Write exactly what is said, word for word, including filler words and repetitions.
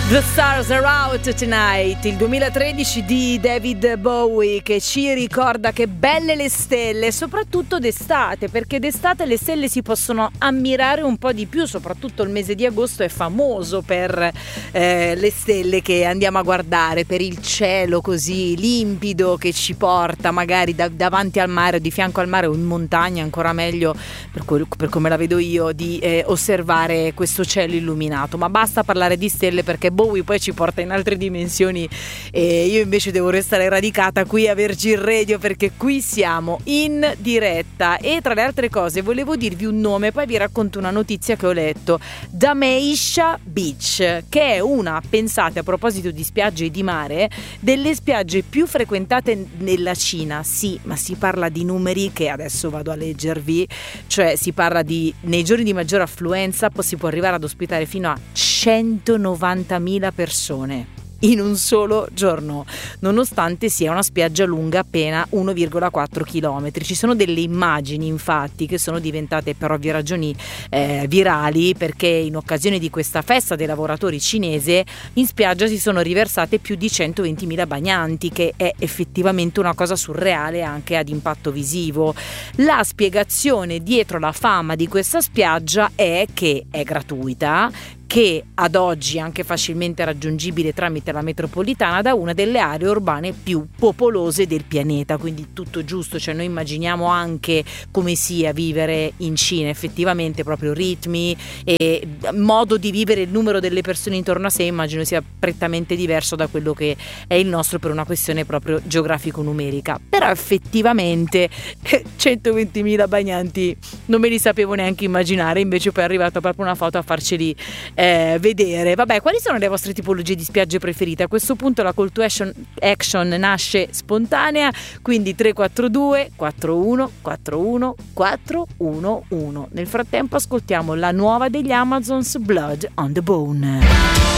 The Stars Are Out Tonight, il duemilatredici di David Bowie, che ci ricorda che belle le stelle, soprattutto d'estate, perché d'estate le stelle si possono ammirare un po' di più, soprattutto il mese di agosto è famoso per eh, le stelle che andiamo a guardare, per il cielo così limpido che ci porta magari da, davanti al mare o di fianco al mare o in montagna, ancora meglio per, quel, per come la vedo io, di eh, osservare questo cielo illuminato. Ma basta parlare di stelle, perché Bowie poi ci porta in altre dimensioni e io invece devo restare radicata qui a Virgin Radio, perché qui siamo in diretta. E tra le altre cose volevo dirvi un nome, poi vi racconto una notizia che ho letto. Dhammaisha Beach, che è una, pensate, a proposito di spiagge e di mare, delle spiagge più frequentate nella Cina. Sì, ma si parla di numeri che adesso vado a leggervi, cioè si parla di, nei giorni di maggior affluenza si può arrivare ad ospitare fino a centonovantamila persone in un solo giorno, nonostante sia una spiaggia lunga appena uno virgola quattro chilometri. Ci sono delle immagini infatti che sono diventate per ovvie ragioni eh, virali, perché in occasione di questa festa dei lavoratori cinese in spiaggia si sono riversate più di centoventimila bagnanti, che è effettivamente una cosa surreale anche ad impatto visivo. La spiegazione dietro la fama di questa spiaggia è che è gratuita, che ad oggi è anche facilmente raggiungibile tramite la metropolitana da una delle aree urbane più popolose del pianeta, quindi tutto giusto. Cioè noi immaginiamo anche come sia vivere in Cina, effettivamente proprio ritmi e modo di vivere, il numero delle persone intorno a sé immagino sia prettamente diverso da quello che è il nostro per una questione proprio geografico-numerica. Però effettivamente centoventimila bagnanti non me li sapevo neanche immaginare, invece poi è arrivata proprio una foto a farceli Eh, vedere. Vabbè, quali sono le vostre tipologie di spiagge preferite? A questo punto la call to action, action nasce spontanea, quindi tre quattro due quattro uno quattro uno quattro uno uno. Nel frattempo ascoltiamo la nuova degli Amazons, Blood on the Bone.